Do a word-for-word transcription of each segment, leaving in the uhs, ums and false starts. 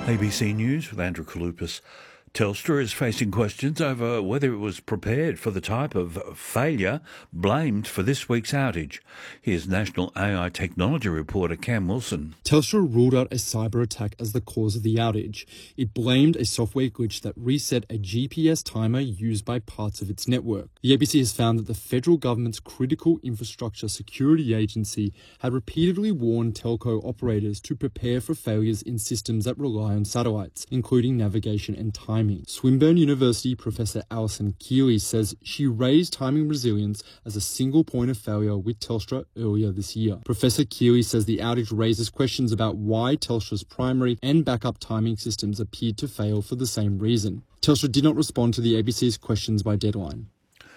A B C News with Andrew Kalupas. Telstra is facing questions over whether it was prepared for the type of failure blamed for this week's outage. Here's National A I Technology reporter Cam Wilson. Telstra ruled out a cyber attack as the cause of the outage. It blamed a software glitch that reset a G P S timer used by parts of its network. The A B C has found that the federal government's Critical Infrastructure Security Agency had repeatedly warned telco operators to prepare for failures in systems that rely on satellites, including navigation and timing. Swinburne University Professor Alison Keeley says she raised timing resilience as a single point of failure with Telstra earlier this year. Professor Keeley says the outage raises questions about why Telstra's primary and backup timing systems appeared to fail for the same reason. Telstra did not respond to the A B C's questions by deadline.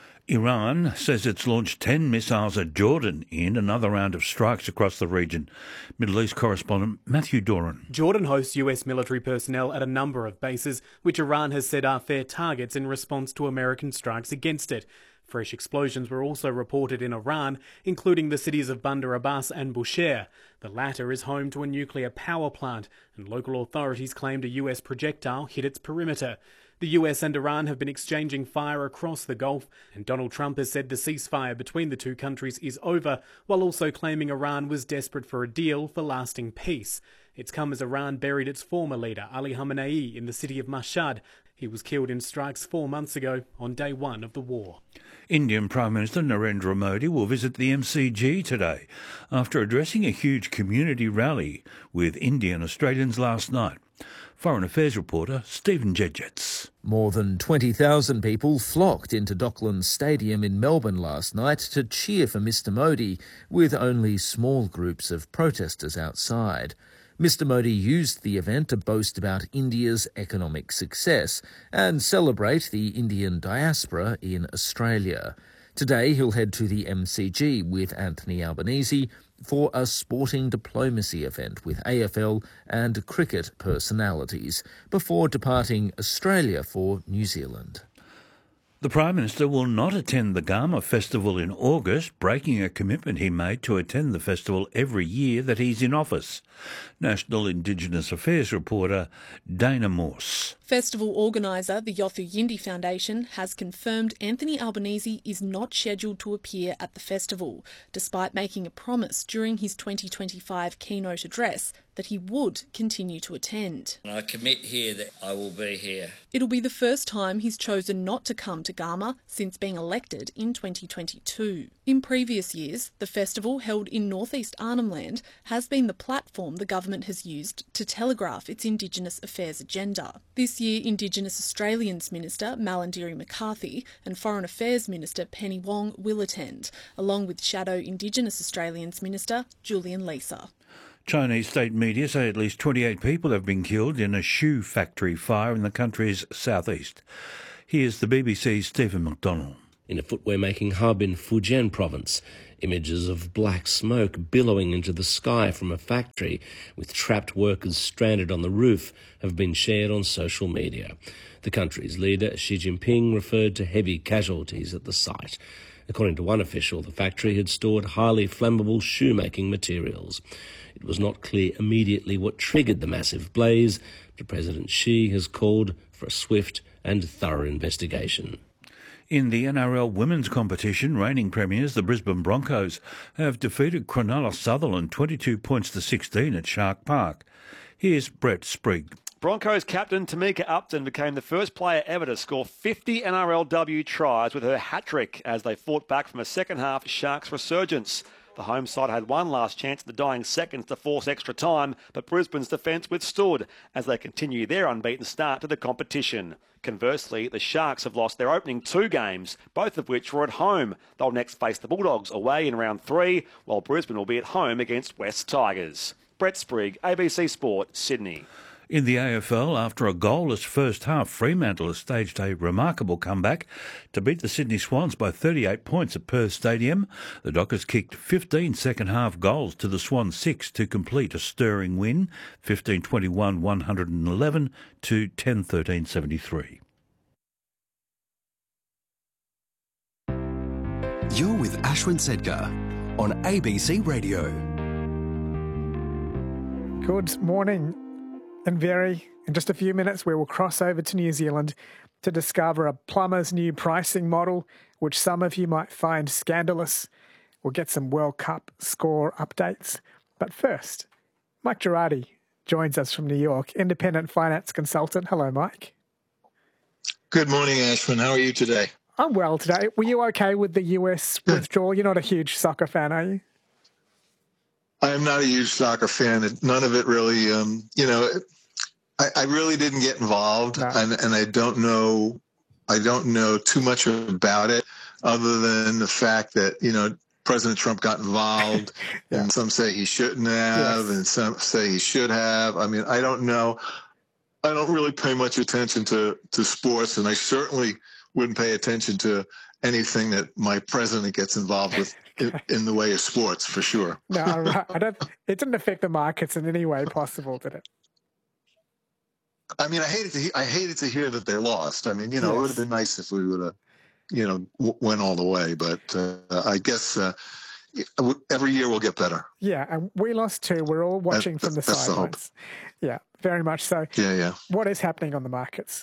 Iran says it's launched ten missiles at Jordan in another round of strikes across the region. Middle East correspondent Matthew Doran. Jordan hosts U S military personnel at a number of bases, which Iran has said are fair targets in response to American strikes against it. Fresh explosions were also reported in Iran, including the cities of Bandar Abbas and Bushehr. The latter is home to a nuclear power plant, and local authorities claimed a U S projectile hit its perimeter. The U S and Iran have been exchanging fire across the Gulf, and Donald Trump has said the ceasefire between the two countries is over, while also claiming Iran was desperate for a deal for lasting peace. It's come as Iran buried its former leader, Ali Khamenei, in the city of Mashhad. He was killed in strikes four months ago, on day one of the war. Indian Prime Minister Narendra Modi will visit the M C G today after addressing a huge community rally with Indian Australians last night. Foreign Affairs reporter Stephen Jedgetts. More than twenty thousand people flocked into Docklands Stadium in Melbourne last night to cheer for Mister Modi, with only small groups of protesters outside. Mister Modi used the event to boast about India's economic success and celebrate the Indian diaspora in Australia. Today he'll head to the M C G with Anthony Albanese for a sporting diplomacy event with A F L and cricket personalities before departing Australia for New Zealand. The Prime Minister will not attend the Garma Festival in August, breaking a commitment he made to attend the festival every year that he's in office. National Indigenous Affairs reporter Dana Morse. Festival organiser, the Yothu Yindi Foundation, has confirmed Anthony Albanese is not scheduled to appear at the festival, despite making a promise during his twenty twenty-five keynote address that he would continue to attend. I commit here that I will be here. It'll be the first time he's chosen not to come to Garma since being elected in twenty twenty-two. In previous years, the festival held in northeast Arnhem Land has been the platform the government has used to telegraph its Indigenous affairs agenda. This year, Indigenous Australians Minister Malarndirri McCarthy and Foreign Affairs Minister Penny Wong will attend, along with Shadow Indigenous Australians Minister Julian Leeser. Chinese state media say at least twenty-eight people have been killed in a shoe factory fire in the country's southeast. Here's the B B C's Stephen McDonnell. In a footwear-making hub in Fujian province, images of black smoke billowing into the sky from a factory with trapped workers stranded on the roof have been shared on social media. The country's leader, Xi Jinping, referred to heavy casualties at the site. According to one official, the factory had stored highly flammable shoemaking materials. It was not clear immediately what triggered the massive blaze, but President Xi has called for a swift and thorough investigation. In the N R L women's competition, reigning premiers, the Brisbane Broncos, have defeated Cronulla Sutherland twenty-two points to sixteen at Shark Park. Here's Brett Sprigg. Broncos captain Tamika Upton became the first player ever to score fifty N R L W tries with her hat-trick as they fought back from a second-half Sharks resurgence. The home side had one last chance in the dying seconds to force extra time, but Brisbane's defence withstood as they continue their unbeaten start to the competition. Conversely, the Sharks have lost their opening two games, both of which were at home. They'll next face the Bulldogs away in round three, while Brisbane will be at home against West Tigers. Brett Sprigg, A B C Sport, Sydney. In the A F L, after a goalless first half, Fremantle has staged a remarkable comeback to beat the Sydney Swans by thirty-eight points at Perth Stadium. The Dockers kicked fifteen second-half goals to the Swans six to complete a stirring win, fifteen twenty-one one hundred eleven to ten thirteen seventy-three. You're with Ashwin Sedgar on A B C Radio. Good morning. And very In just a few minutes, we will cross over to New Zealand to discover a plumber's new pricing model, which some of you might find scandalous. We'll get some World Cup score updates. But first, Mike Girardi joins us from New York, independent finance consultant. Hello, Mike. Good morning, Ashwin. How are you today? I'm well today. Were you okay with the U S withdrawal? You're not a huge soccer fan, are you? I am not a huge soccer fan. None of it really, um, you know, I, I really didn't get involved, no. and, and I don't know, I don't know too much about it, other than the fact that, you know, President Trump got involved, yeah. and some say he shouldn't have, yes. and some say he should have. I mean, I don't know. I don't really pay much attention to, to sports, and I certainly wouldn't pay attention to anything that my president gets involved with in, in the way of sports, for sure. No, right. I don't. It didn't affect the markets in any way possible, did it? I mean, I hated to. I hated to hear that they lost. I mean, you know, yes. it would have been nice if we would have, you know, w- went all the way. But uh, I guess uh, every year we'll get better. Yeah, and we lost too. We're all watching that, from the sidelines. The yeah, very much so. Yeah, yeah. What is happening on the markets?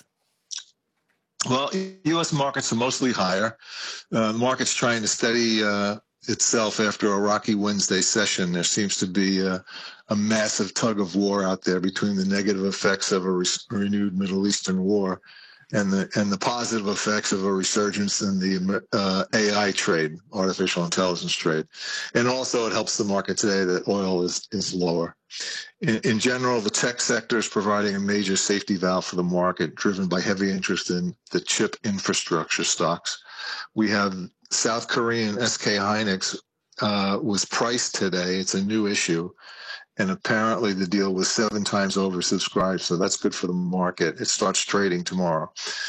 Well, U S markets are mostly higher. Uh, the market's trying to steady uh, itself after a rocky Wednesday session. There seems to be a, a massive tug of war out there between the negative effects of a re- renewed Middle Eastern war and the and the positive effects of a resurgence in the uh, A I trade, artificial intelligence trade. And also it helps the market today that oil is, is lower. In, in general, the tech sector is providing a major safety valve for the market, driven by heavy interest in the chip infrastructure stocks. We have South Korean S K Hynix uh, was priced today. It's a new issue. And apparently the deal was seven times oversubscribed, so that's good for the market. It starts trading tomorrow.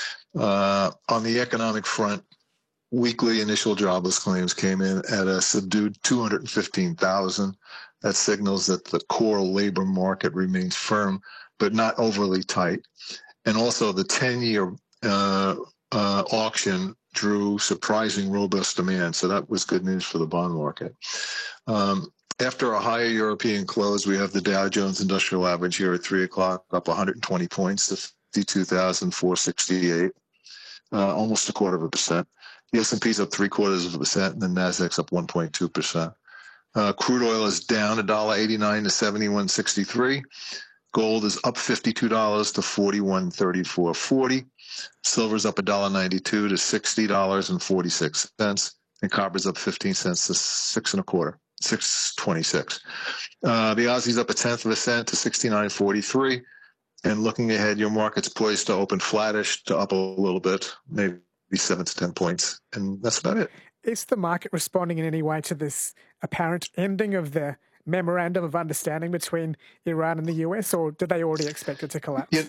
Uh, on the economic front, weekly initial jobless claims came in at a subdued two hundred fifteen thousand. That signals that the core labor market remains firm, but not overly tight. And also the ten-year uh, uh, auction drew surprising robust demand, so that was good news for the bond market. Um, After a higher European close, we have the Dow Jones Industrial Average here at three o'clock, up one hundred twenty points to fifty-two thousand four hundred sixty-eight, uh, almost a quarter of a percent. The S and P's up three quarters of a percent, and the Nasdaq's up one point two percent. Uh, crude oil is down one dollar eighty-nine to seventy-one sixty-three. Gold is up fifty-two dollars to forty-one thirty-four forty. Silver's up one dollar ninety-two to sixty dollars and forty-six cents, and copper's up fifteen cents to six and a quarter. six twenty-six. Uh, the Aussie's up a tenth of a cent to sixty-nine forty-three. And looking ahead, your market's poised to open flattish to up a little bit, maybe seven to ten points. And that's about it. Is the market responding in any way to this apparent ending of the memorandum of understanding between Iran and the U S, or did they already expect it to collapse? Yeah.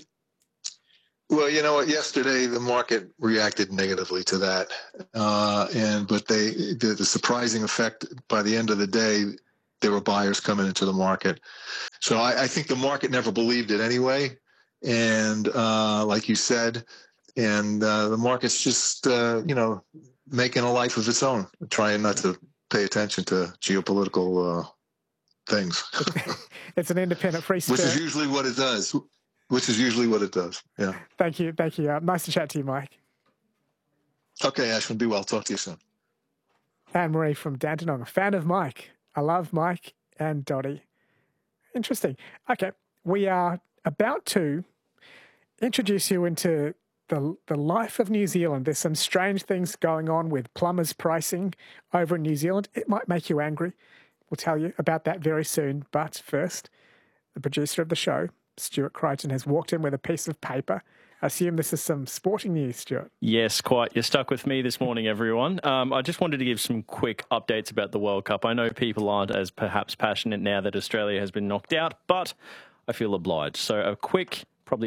Well, you know what? Yesterday, the market reacted negatively to that, uh, and but they the, the surprising effect by the end of the day, there were buyers coming into the market. So I, I think the market never believed it anyway, and uh, like you said, and uh, the market's just uh, you know making a life of its own, trying not to pay attention to geopolitical uh, things. It's an independent free spirit, which is usually what it does. Which is usually what it does. Yeah. Thank you. Thank you. Uh, nice to chat to you, Mike. Okay, Ashwin. Be well. Talk to you soon. Anne-Marie from Dandenong, a fan of Mike. I love Mike and Dottie. Interesting. Okay. We are about to introduce you into the the life of New Zealand. There's some strange things going on with plumbers pricing over in New Zealand. It might make you angry. We'll tell you about that very soon. But first, the producer of the show, Stuart Crichton, has walked in with a piece of paper. I assume this is some sporting news, Stuart. Yes, quite. You're stuck with me this morning, everyone. Um, I just wanted to give some quick updates about the World Cup. I know people aren't as perhaps passionate now that Australia has been knocked out, but I feel obliged. So a quick, probably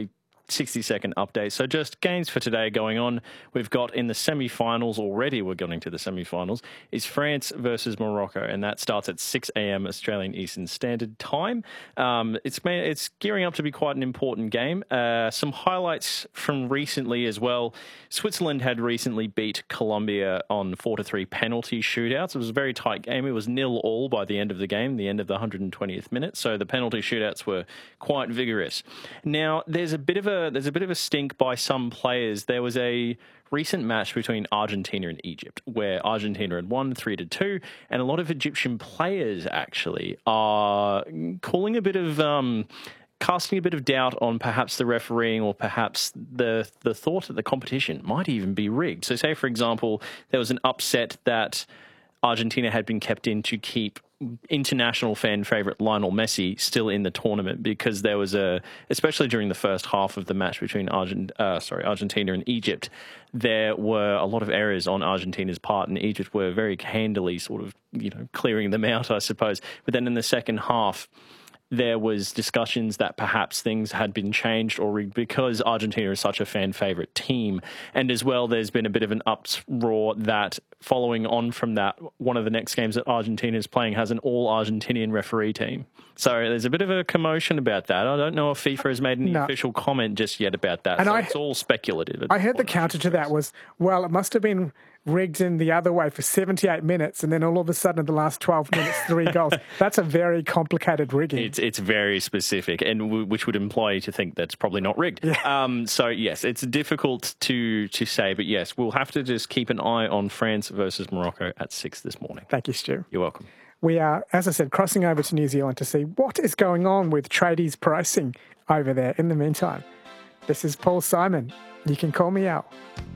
sixty-second update. So just games for today going on. We've got in the semi-finals already, we're getting to the semi-finals, is France versus Morocco, and that starts at six a.m. Australian Eastern Standard Time. Um, it's it's gearing up to be quite an important game. Uh, some highlights from recently as well. Switzerland had recently beat Colombia on four to three penalty shootouts. It was a very tight game. It was nil all by the end of the game, the end of the one hundred twentieth minute. So the penalty shootouts were quite vigorous. Now there's a bit of a there's a bit of a stink by some players. There was a recent match between Argentina and Egypt, where Argentina had won three to two, and a lot of Egyptian players actually are calling a bit of um, casting a bit of doubt on perhaps the refereeing or perhaps the the thought that the competition might even be rigged. So, say for example, there was an upset that Argentina had been kept in to keep international fan favourite Lionel Messi still in the tournament, because there was a, especially during the first half of the match between Argent, uh, sorry, Argentina and Egypt, there were a lot of errors on Argentina's part, and Egypt were very handily sort of, you know, clearing them out, I suppose. But then in the second half, there was discussions that perhaps things had been changed or rigged because Argentina is such a fan favourite team. And as well, there's been a bit of an uproar that following on from that, one of the next games that Argentina is playing has an all-Argentinian referee team. So there's a bit of a commotion about that. I don't know if FIFA has made any no. official comment just yet about that. And so I, it's all speculative. I heard the counter to that was, well, it must have been rigged in the other way for seventy-eight minutes, and then all of a sudden, in the last twelve minutes, three goals. That's a very complicated rigging. It's it's very specific, and w- which would imply you to think that's probably not rigged. Yeah. Um, so yes, it's difficult to to say, but yes, we'll have to just keep an eye on France versus Morocco at six this morning. Thank you, Stu. You're welcome. We are, as I said, crossing over to New Zealand to see what is going on with tradies pricing over there. In the meantime, this is Paul Simon. You can call me out.